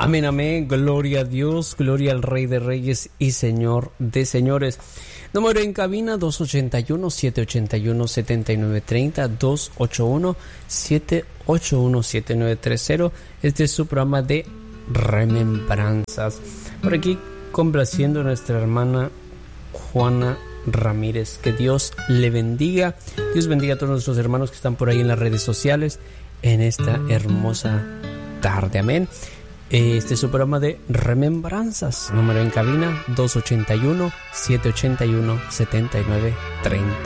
Amén, amén. Gloria a Dios, gloria al Rey de Reyes y Señor de Señores. Número en cabina 281-781-7930, 281-781-7930. Este es su programa de Remembranzas. Por aquí complaciendo a nuestra hermana Juana Ramírez. Que Dios le bendiga. Dios bendiga a todos nuestros hermanos que están por ahí en las redes sociales en esta hermosa tarde. Amén. Este es su programa de Remembranzas. Número en cabina 281-781-7930.